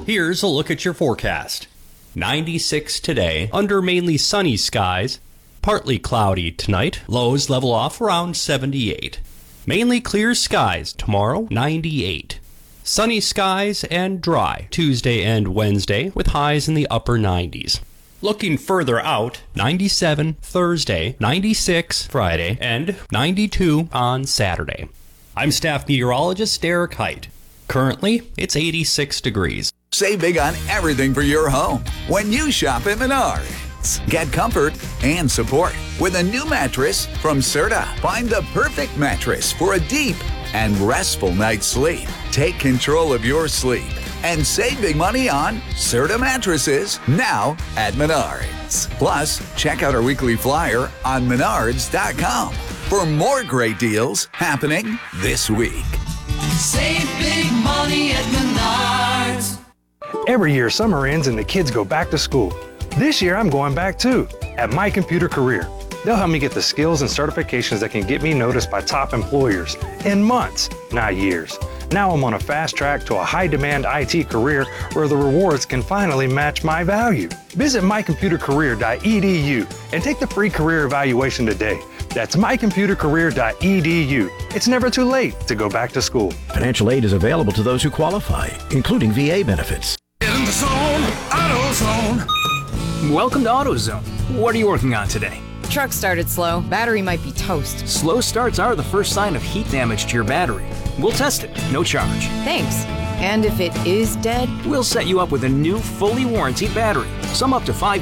Here's a look at your forecast. 96 today, under mainly sunny skies. Partly cloudy tonight, lows level off around 78. Mainly clear skies tomorrow, 98. Sunny skies and dry Tuesday and Wednesday with highs in the upper 90s. Looking further out, 97 Thursday, 96 Friday, and 92 on Saturday. I'm staff meteorologist Derek Height. Currently, it's 86 degrees. Save big on everything for your home when you shop at Menards. Get comfort and support with a new mattress from Serta. Find the perfect mattress for a deep and restful night's sleep. Take control of your sleep and save big money on Serta mattresses now at Menards. Plus, check out our weekly flyer on menards.com for more great deals happening this week. Save big money at Menards. Every year, summer ends and the kids go back to school. This year, I'm going back too, at My Computer Career. They'll help me get the skills and certifications that can get me noticed by top employers in months, not years. Now I'm on a fast track to a high-demand IT career where the rewards can finally match my value. Visit mycomputercareer.edu and take the free career evaluation today. That's mycomputercareer.edu. It's never too late to go back to school. Financial aid is available to those who qualify, including VA benefits. In the zone, AutoZone. Welcome to AutoZone. What are you working on today? Truck started slow. Battery might be toast. Slow starts are the first sign of heat damage to your battery. We'll test it, no charge. Thanks. And if it is dead? We'll set you up with a new, fully warranted battery. Some up to 5